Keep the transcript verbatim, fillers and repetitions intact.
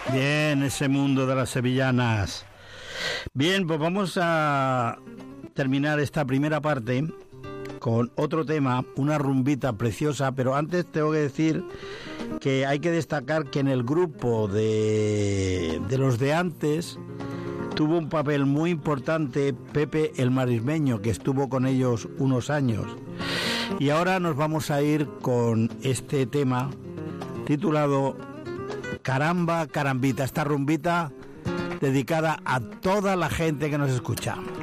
Bien, ese mundo de las sevillanas. Bien, pues vamos a terminar esta primera parte con otro tema, una rumbita preciosa, pero antes tengo que decir que hay que destacar que en el grupo de, de los de antes tuvo un papel muy importante Pepe el Marismeño, que estuvo con ellos unos años. Y ahora nos vamos a ir con este tema titulado Caramba, Carambita, esta rumbita dedicada a toda la gente que nos escucha.